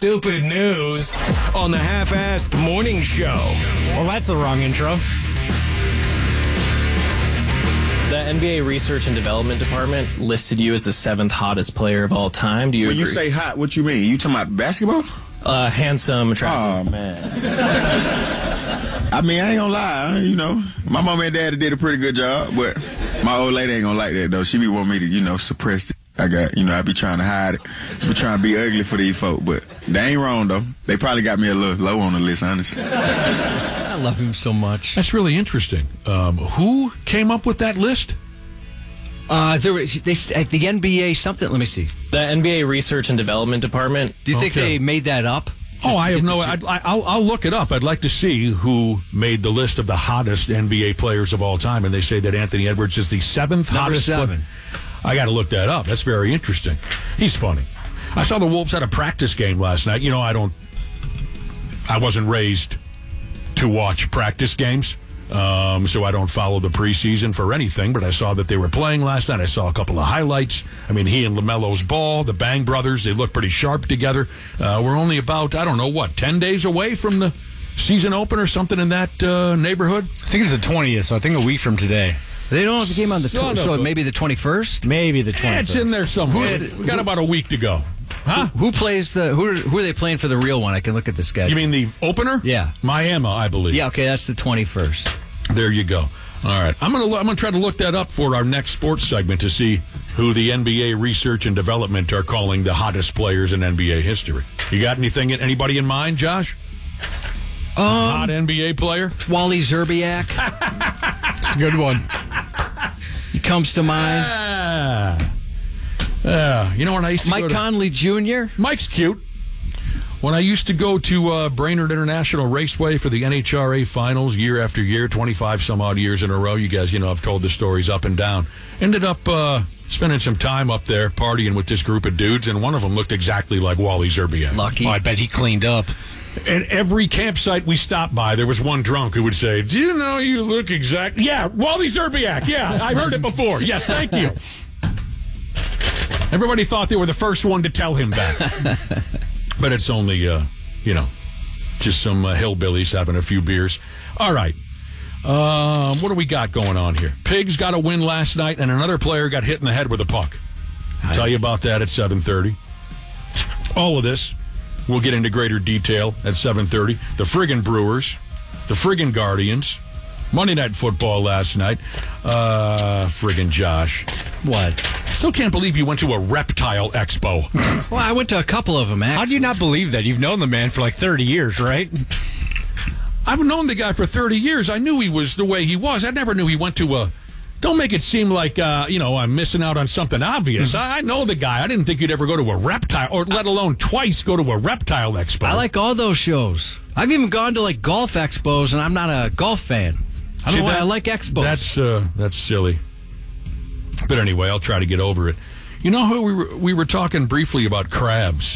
stupid news on the Half-Assed Morning Show. Well, that's the wrong intro. The NBA Research and Development Department listed you as the 7th hottest player of all time. Do you When agree? you say hot, what you mean? You talking about basketball? Handsome, attractive. Oh, man. I mean, I ain't gonna lie. You know, my mom and dad did a pretty good job, but my old lady ain't gonna like that, though. She be wanting me to, suppress it. I be trying to hide it. I be trying to be ugly for these folk, but they ain't wrong, though. They probably got me a little low on the list, honestly. I love him so much. That's really interesting. Who came up with that list? At the NBA something. Let me see. The NBA Research and Development Department. Do you think they made that up? I have no. I'll look it up. I'd like to see who made the list of the hottest NBA players of all time, and they say that Anthony Edwards is the 7th hottest. Number 7. I got to look that up. That's very interesting. He's funny. I saw the Wolves at a practice game last night. I wasn't raised to watch practice games, so I don't follow the preseason for anything, but I saw that they were playing last night. I saw a couple of highlights. I mean, he and LaMelo's ball, the Bang brothers, they look pretty sharp together. We're only about, 10 days away from the season opener or something in that neighborhood? I think it's the 20th, so I think a week from today. They don't have the game on the 20th, so maybe the 21st? Maybe the 21st. Yeah, it's in there somewhere. We got about a week to go. Huh? Who plays who are they playing for the real one? I can look at the schedule. You mean the opener? Yeah. Miami, I believe. Yeah, okay, that's the 21st. There you go. All right. I'm gonna try to look that up for our next sports segment to see who the NBA Research and Development are calling the hottest players in NBA history. You got anybody in mind, Josh? Hot NBA player? Wally Szczerbiak. It's a good one. He comes to mind. You know when I used to Mike Conley Jr.? Mike's cute. When I used to go to Brainerd International Raceway for the NHRA finals year after year, 25 some odd years in a row, you guys, I've told the stories up and down. Ended up spending some time up there partying with this group of dudes, and one of them looked exactly like Wally Szczerbiak. Lucky. Oh, I bet he cleaned up. At every campsite we stopped by, there was one drunk who would say, "Do you know you look exact?" Yeah, Wally Szczerbiak. Yeah, I've heard it before. Yes, thank you. Everybody thought they were the first one to tell him that. But it's only, just some hillbillies having a few beers. All right. What do we got going on here? Pigs got a win last night, and another player got hit in the head with a puck. I'll tell you about that at 7:30. All of this we'll get into greater detail at 7:30. The friggin' Brewers, the friggin' Guardians, Monday Night Football last night. Friggin' Josh. What? Still can't believe you went to a reptile expo. Well, I went to a couple of them, man. How do you not believe that? You've known the man for like 30 years, right? I've known the guy for 30 years. I knew he was the way he was. I never knew he went to a... Don't make it seem like, I'm missing out on something obvious. I know the guy. I didn't think you'd ever go to a reptile, or let alone twice go to a reptile expo. I like all those shows. I've even gone to, golf expos, and I'm not a golf fan. I don't know why I like expos. That's silly. But anyway, I'll try to get over it. You know who we were talking briefly about crabs.